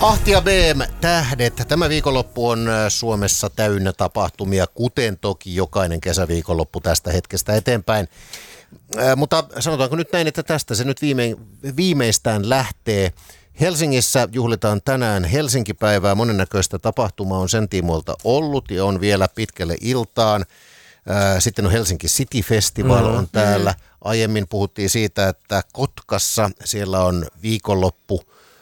Ahti ja BM-tähdet. Tämä viikonloppu on Suomessa täynnä tapahtumia, kuten toki jokainen kesäviikonloppu tästä hetkestä eteenpäin. Mutta sanotaanko nyt näin, että tästä se nyt viimeistään lähtee. Helsingissä juhlitaan tänään Helsinki-päivää. Monennäköistä tapahtumaa on sen tiimoilta ollut ja on vielä pitkälle iltaan. Sitten on Helsinki City Festival on täällä. Aiemmin puhuttiin siitä, että Kotkassa siellä on viikonloppu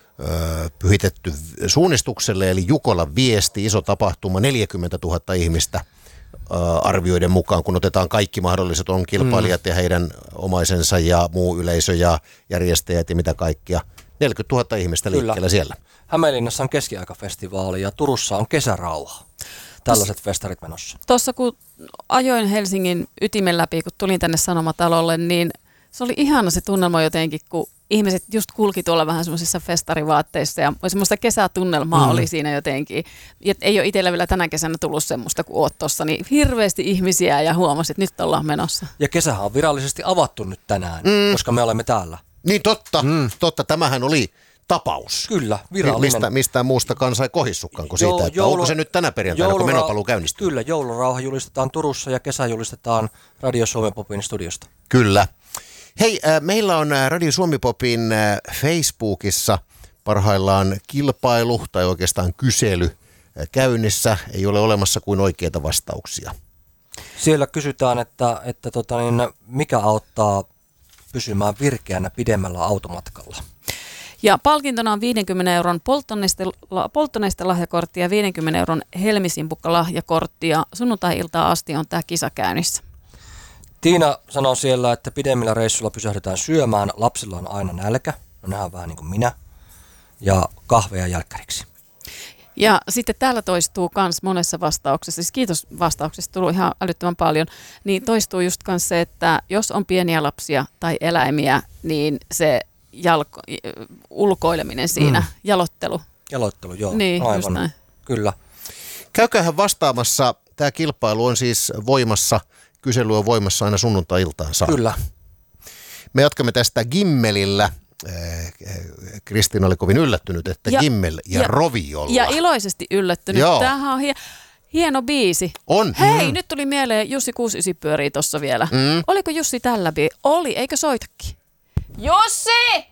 pyhitetty suunnistukselle, eli Jukolan viesti, iso tapahtuma, 40 000 ihmistä arvioiden mukaan, kun otetaan kaikki mahdolliset on kilpailijat ja heidän omaisensa ja muu yleisö ja järjestäjät ja mitä kaikkia. 40 000 ihmistä liikkeellä siellä. Hämeenlinnassa on keskiaikafestivaali ja Turussa on kesärauha. Tällaiset festarit menossa. Tuossa kun ajoin Helsingin ytimen läpi, kun tulin tänne Sanomatalolle, niin se oli ihana se tunnelma jotenkin, kun ihmiset just kulki tuolla vähän semmoisissa festarivaatteissa ja semmoista kesätunnelmaa oli siinä jotenkin. Et ei ole itsellä vielä tänä kesänä tullut semmoista, kun oot tuossa, niin hirveästi ihmisiä ja huomasin, että nyt ollaan menossa. Ja kesähän on virallisesti avattu nyt tänään, koska me olemme täällä. Niin totta. Tämähän oli tapaus. Kyllä, virallinen. Mistään muusta kansa ei kohissukkaan kuin siitä, että onko se nyt tänä perjantaina, kun menopaluu käynnistyy. Kyllä, joulurauha julistetaan Turussa ja kesä julistetaan Radio Suomen Popin studiosta. Kyllä. Hei, meillä on Radio Suomi Popin Facebookissa parhaillaan kilpailu tai oikeastaan kysely käynnissä. Ei ole olemassa kuin oikeita vastauksia. Siellä kysytään, että mikä auttaa pysymään virkeänä pidemmällä automatkalla. Ja palkintona on 50 euron polttoneste-lahjakortti ja 50 euron Helmisimpukka-lahjakortti ja sunnuntai-iltaan asti on tämä kisa käynnissä. Tiina sanoo siellä, että pidemmillä reissuilla pysähdytään syömään. Lapsilla on aina nälkä, no nehän on vähän niin kuin minä, ja kahveja jälkkäriksi. Ja sitten täällä toistuu myös monessa vastauksessa, siis kiitos vastauksista, tullut ihan älyttömän paljon, niin toistuu just myös se, että jos on pieniä lapsia tai eläimiä, niin se ulkoileminen siinä, jalottelu. Jalottelu, joo, niin, aivan, näin. Kyllä. Käykäähän vastaamassa, tämä kilpailu on siis voimassa, kysely on voimassa aina sunnuntai-iltaan saakka. Kyllä. Me jatkamme tästä Gimmelillä. Kristiina oli kovin yllättynyt, että Gimmel ja Roviolla. Ja iloisesti yllättynyt. Joo. Tämähän on hieno biisi. On. Hei, nyt tuli mieleen, Jussi 69 pyörii tuossa vielä. Oliko Jussi tällä biisi? Oli, eikö soitakin? Jussi!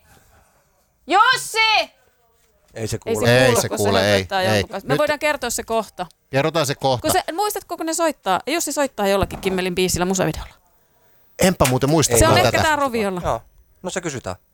Jussi! Ei se kuule. Ei se kuule, ei. Me voidaan kertoa se kohta. Kerrotaan se kohta. Muistatko, kun ne soittaa? Jussi soittaa jollakin Gimmelin biisillä musavideolla. Enpä muuten muista. Se on tätä. ehkä tää Roviolla. Joo, no se kysytään.